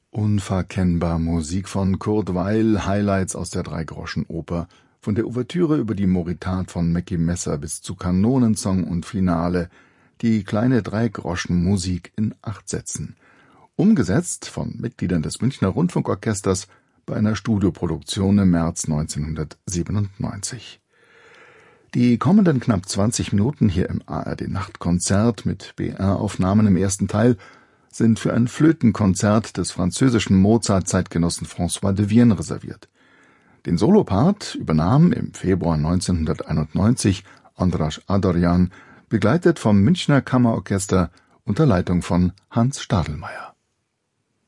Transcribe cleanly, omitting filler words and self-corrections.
Unverkennbar Musik von Kurt Weill, Highlights aus der Dreigroschenoper, von der Ouvertüre über die Moritat von Mackie Messer bis zu Kanonensong und Finale, die kleine Dreigroschenmusik in 8 Sätzen. Umgesetzt von Mitgliedern des Münchner Rundfunkorchesters bei einer Studioproduktion im März 1997. Die kommenden knapp 20 Minuten hier im ARD-Nachtkonzert mit BR-Aufnahmen im ersten Teil sind für ein Flötenkonzert des französischen Mozart-Zeitgenossen François de Vienne reserviert. Den Solopart übernahm im Februar 1991 Andras Adorjan, begleitet vom Münchner Kammerorchester unter Leitung von Hans Stadelmeier.